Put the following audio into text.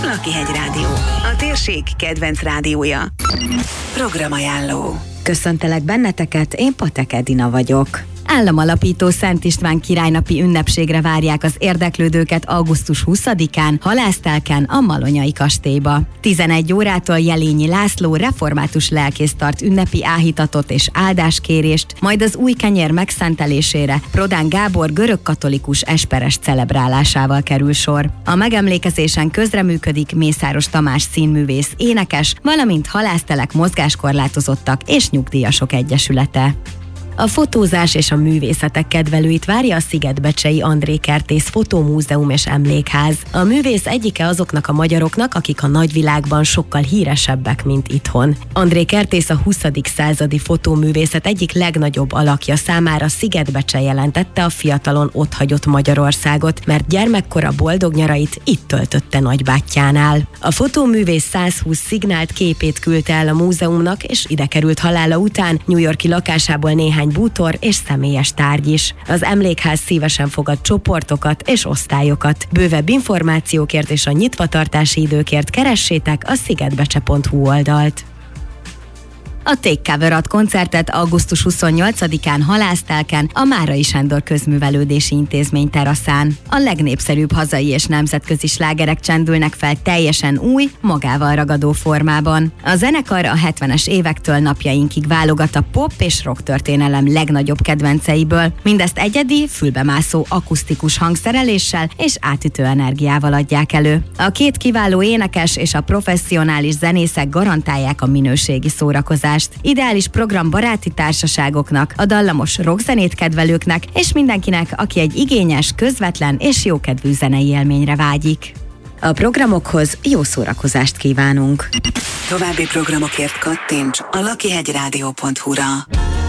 Lakihegy Rádió, a térség kedvenc rádiója. Programajánló. Köszöntelek benneteket, én Patek Edina vagyok. Államalapító Szent István királynapi ünnepségre várják az érdeklődőket augusztus 20-án Halásztelken a Malonyai kastélyba. 11 órától Jelényi László református lelkész tart ünnepi áhítatot és áldáskérést, majd az új kenyér megszentelésére Prodán Gábor görögkatolikus esperes celebrálásával kerül sor. A megemlékezésen közreműködik Mészáros Tamás színművész énekes, valamint Halásztelek mozgáskorlátozottak és nyugdíjasok egyesülete. A fotózás és a művészetek kedvelőit várja a Szigetbecsei André Kertész Fotómúzeum és Emlékház. A művész egyike azoknak a magyaroknak, akik a nagyvilágban sokkal híresebbek, mint itthon. André Kertész a 20. századi fotóművészet egyik legnagyobb alakja, számára Szigetbecse jelentette a fiatalon otthagyott Magyarországot, mert gyermekkora boldog nyarait itt töltötte nagybátyjánál. A fotóművész 120 szignált képét küldte el a múzeumnak, és ide került halála után New York-i lakásából néhány bútor és személyes tárgy is. Az emlékház szívesen fogad csoportokat és osztályokat. Bővebb információkért és a nyitvatartási időkért keressétek a szigetbecse.hu oldalt. A Take Cover ad koncertet augusztus 28-án Halásztelken a Márai Sándor Közművelődési Intézmény teraszán. A legnépszerűbb hazai és nemzetközi slágerek csendülnek fel teljesen új, magával ragadó formában. A zenekar a 70-es évektől napjainkig válogat a pop és rock történelem legnagyobb kedvenceiből. Mindezt egyedi, fülbemászó akusztikus hangszereléssel és átütő energiával adják elő. A két kiváló énekes és a professzionális zenészek garantálják a minőségi szórakozást. Ideális program baráti társaságoknak, a dallamos rockzenét kedvelőknek és mindenkinek, aki egy igényes, közvetlen és jókedvű zenei élményre vágyik. A programokhoz jó szórakozást kívánunk! További programokért kattints a lakihegyradio.hu-ra.